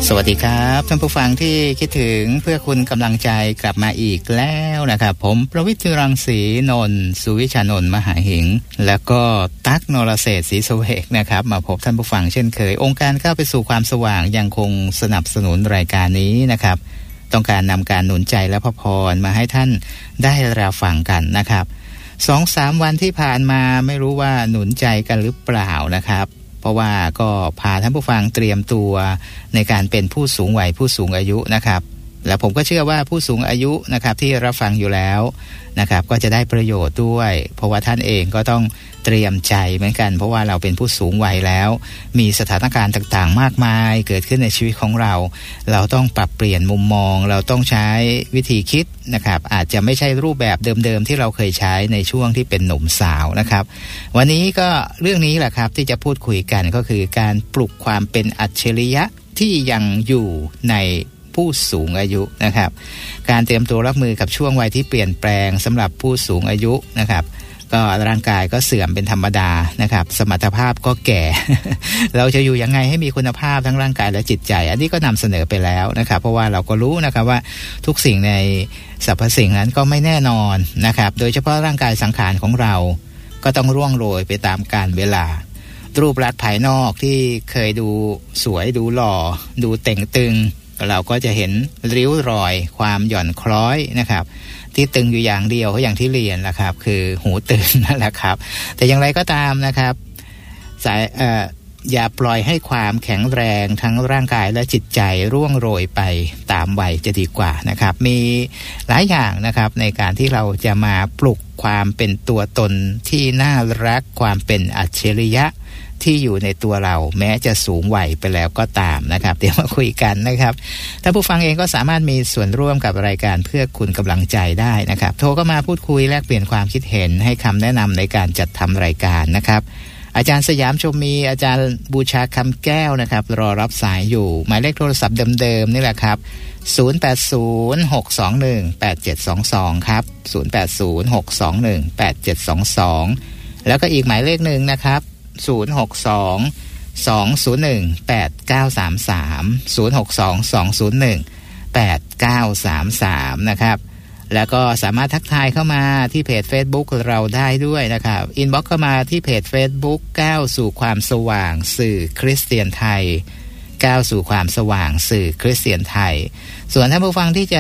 สวัสดีครับท่านผู้ฟังที่คิดถึงเพื่อคุณกำลังใจกลับมาอีกแล้วนะครับผมประวิตร รังสีนนท์สุวิชานนท์มหาหิงแล้วก็ตั๊กนรเศรษฐ์ศรีสเวกนะครับมาพบท่านผู้ฟังเช่นเคยองค์การก้าวไปสู่ความสว่างยังคงสนับสนุนรายการนี้นะครับต้องการนำการหนุนใจและพระพรมาให้ท่านได้รับฟังกันนะครับ 2-3 วันที่ผ่านมาไม่รู้ว่าหนุนใจกันหรือเปล่านะครับเพราะว่าก็พาท่านผู้ฟังเตรียมตัวในการเป็นผู้สูงวัยผู้สูงอายุนะครับและผมก็เชื่อว่าผู้สูงอายุนะครับที่รับฟังอยู่แล้วนะครับก็จะได้ประโยชน์ด้วยเพราะว่าท่านเองก็ต้องเตรียมใจเหมือนกันเพราะว่าเราเป็นผู้สูงวัยแล้วมีสถานการณ์ต่างๆมากมายเกิดขึ้นในชีวิตของเราเราต้องปรับเปลี่ยนมุมมองเราต้องใช้วิธีคิดนะครับอาจจะไม่ใช่รูปแบบเดิมๆที่เราเคยใช้ในช่วงที่เป็นหนุ่มสาวนะครับวันนี้ก็เรื่องนี้แหละครับที่จะพูดคุยกันก็คือการปลุกความเป็นอัจฉริยะที่ยังอยู่ในผู้สูงอายุนะครับการเตรียมตัวรับมือกับช่วงวัยที่เปลี่ยนแปลงสำหรับผู้สูงอายุนะครับก็ร่างกายก็เสื่อมเป็นธรรมดานะครับสมรรถภาพก็แก่ เราจะอยู่ยังไงให้มีคุณภาพทั้งร่างกายและจิตใจอันนี้ก็นำเสนอไปแล้วนะครับเพราะว่าเราก็รู้นะครับว่าทุกสิ่งในสรรพสิ่งนั้นก็ไม่แน่นอนนะครับโดยเฉพาะร่างกายสังขารของเราก็ต้องร่วงโรยไปตามกาลเวลารูปลักษณ์ภายนอกที่เคยดูสวยดูหล่อดูเต่งตึงเราก็จะเห็นริ้วรอยความหย่อนคล้อยนะครับที่ตึงอยู่อย่างเดียวก็อย่างที่เรียนนะครับคือหูตึงนั่นแหละครับแต่อย่างไรก็ตามนะครับอย่าปล่อยให้ความแข็งแรงทั้งร่างกายและจิตใจร่วงโรยไปตามวัยจะดีกว่านะครับมีหลายอย่างนะครับในการที่เราจะมาปลุกความเป็นตัวตนที่น่ารักความเป็นอัจฉริยะที่อยู่ในตัวเราแม้จะสูงวัยไปแล้วก็ตามนะครับเดี๋ยวมาคุยกันนะครับถ้าผู้ฟังเองก็สามารถมีส่วนร่วมกับรายการเพื่อคุณกำลังใจได้นะครับโทรก็มาพูดคุยแลกเปลี่ยนความคิดเห็นให้คำแนะนำในการจัดทำรายการนะครับอาจารย์สยามชมมีอาจารย์บูชาคำแก้วนะครับรอรับสายอยู่หมายเลขโทรศัพท์เดิมๆนี่แหละครับ0806218722ครับ0806218722แล้วก็อีกหมายเลขหนึ่งนะครับ062-201-8933 นะครับแล้วก็สามารถทักทายเข้ามาที่เพจ Facebook เราได้ด้วยนะครับอินบ็อกซ์เข้ามาที่เพจ Facebook ก้าวสู่ความสว่างสื่อคริสเตียนไทยก้าวสู่ความสว่างสื่อคริสเตียนไทยส่วนท่านผู้ฟังที่จะ